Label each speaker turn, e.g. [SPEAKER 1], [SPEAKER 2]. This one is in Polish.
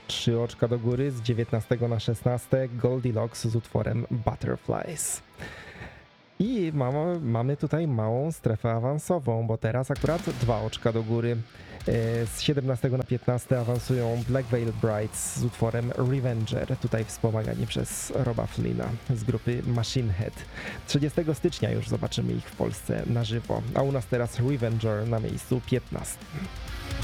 [SPEAKER 1] 3 oczka do góry z 19 na 16 Goldilocks z utworem Butterflies. I mamy tutaj małą strefę awansową, bo teraz akurat 2 oczka do góry. Z 17 na 15 awansują Black Veil Brides z utworem Revenger, tutaj wspomagani przez Roba Flynna z grupy Machine Head. 30 stycznia już zobaczymy ich w Polsce na żywo, a u nas teraz Revenger na miejscu 15.